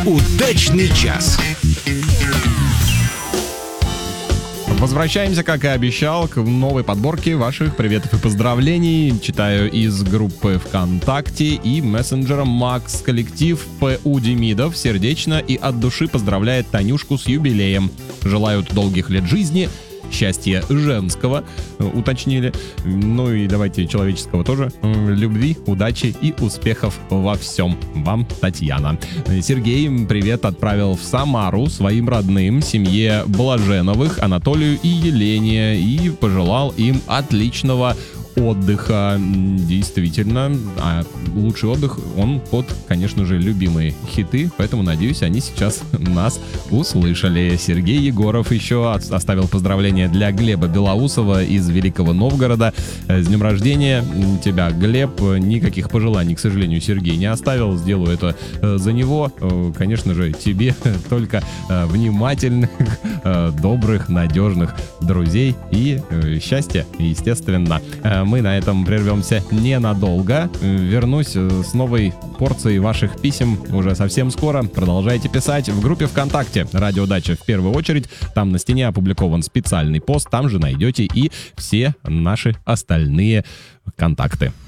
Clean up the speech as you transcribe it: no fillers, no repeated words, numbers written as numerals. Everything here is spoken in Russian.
Удачный час. Возвращаемся, как и обещал, к новой подборке ваших приветов и поздравлений. Читаю из группы ВКонтакте и мессенджера Макс. Коллектив П.У. Демидов сердечно и от души поздравляет Танюшку с юбилеем. Желают долгих лет жизни, счастья женского, уточнили. Ну и давайте человеческого тоже. Любви, удачи и успехов во всем. Вам, Татьяна. Сергей привет отправил в Самару своим родным, семье Блаженовых, Анатолию и Елене, и пожелал им отличного отдыха. Действительно, а лучший отдых, он под, конечно же, любимые хиты, поэтому, надеюсь, они сейчас нас услышали. Сергей Егоров еще оставил поздравления для Глеба Белоусова из Великого Новгорода. С днем рождения тебя, Глеб. Никаких пожеланий, к сожалению, Сергей не оставил. Сделаю это за него. Конечно же, тебе только внимательных, добрых, надежных друзей и счастья, естественно. Мы на этом прервемся ненадолго. Вернусь с новой порцией ваших писем уже совсем скоро. Продолжайте писать в группе ВКонтакте «Радио Дача» в первую очередь. Там на стене опубликован специальный пост. Там же найдете и все наши остальные контакты.